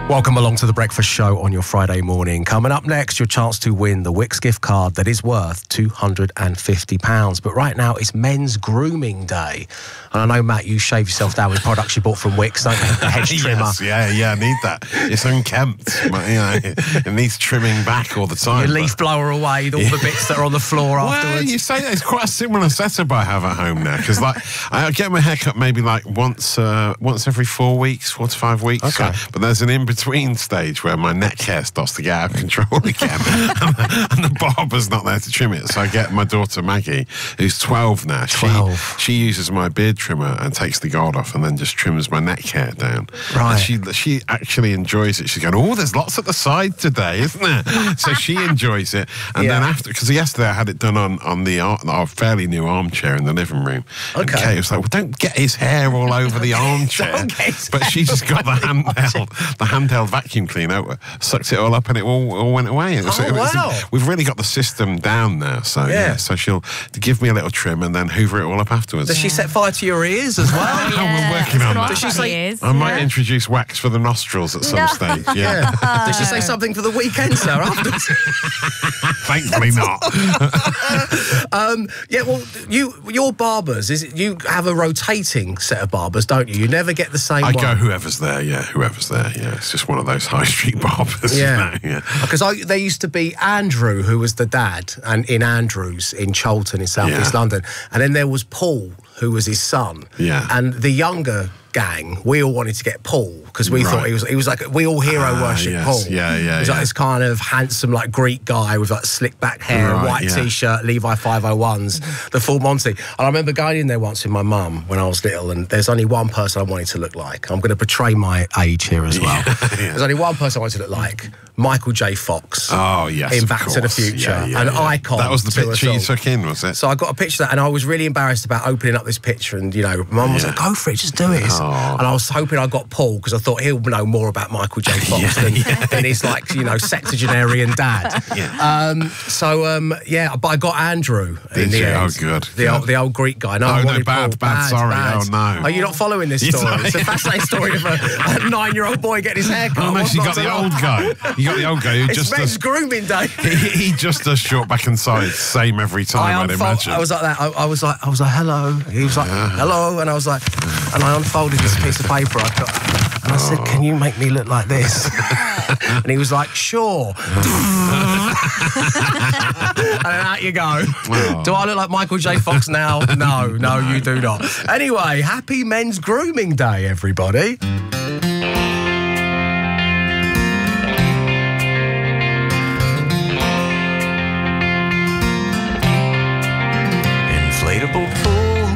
Welcome along to The Breakfast Show on your Friday morning. Coming up next, your chance to win the Wickes gift card that is worth £250. But right now, it's Men's Grooming Day. And I know, Matt, you shave yourself down with products you bought from Wickes, don't you? The hedge trimmer. Yes, yeah, I need that. It's unkempt. It needs trimming back all the time. Your leaf blower away, all the bits that are on the floor afterwards. Well, you say that. It's quite a similar setup I have at home now. Because I get my haircut maybe once every 4 weeks, 4 to 5 weeks. Okay. But there's an in-between stage where my neck hair starts to get out of control again. and the barber's not there to trim it. So I get my daughter Maggie, who's 12 now. 12. She uses my beard trimmer and takes the guard off and then just trims my neck hair down. Right. And she actually enjoys it. She's going, oh, there's lots at the side today, isn't there? So she enjoys it. And then after, because yesterday I had it done on our fairly new armchair in the living room. Okay. And Kate was like, well, don't get his hair all over the armchair. But she just got the handheld vacuum cleaner, sucked it all up and it all went away. Wow. We've really got the system down now. So so she'll give me a little trim and then hoover it all up afterwards. Does she set fire to your ears as well? We're working on that. Does she say, I might introduce wax for the nostrils at some stage. Yeah. Does she say something for the weekend, sir, afterwards? Thankfully not. Your barbers, you have a rotating set of barbers, don't you? You never get the same one. I go whoever's there, whoever's there, It's just one of those high street barbers. Yeah. Because there used to be Andrew, who was the dad, and in Andrews in Cholton in South East London. And then there was Paul, who was his son. Yeah. And the younger gang, we all wanted to get Paul because we thought he was like, we all hero worship Paul. Yeah. He's like this kind of handsome, like Greek guy with like slick back hair, white t-shirt, Levi 501s, the full Monty. And I remember going in there once with my mum when I was little, and there's only one person I wanted to look like. I'm going to portray my age here as well. There's only one person I wanted to look like. Michael J. Fox. Oh, yes, in Back to the Future. An icon. That was the picture you took in, was it? So I got a picture of that, and I was really embarrassed about opening up this picture, and, Mum was like, go for it, just do it. And I was hoping I got Paul, because I thought he'll know more about Michael J. Fox than his, sexagenarian dad. But I got Andrew in the end. Oh, good. The old Greek guy. No, bad, sorry. Oh, no. Are you not following this story? It's a fascinating story of a 9-year-old boy getting his hair cut. Oh, no, you got the old guy. You got the old guy who it's Men's Grooming Day. He just does short back and sides, same every time, I'd imagine. I was like that. I was like, hello. He was like, hello. And I was like, and I unfolded this piece of paper I got, and I said, can you make me look like this? And he was like, sure. And then out you go. Do I look like Michael J. Fox now? No, you do not. Anyway, happy Men's Grooming Day, everybody. Inflatable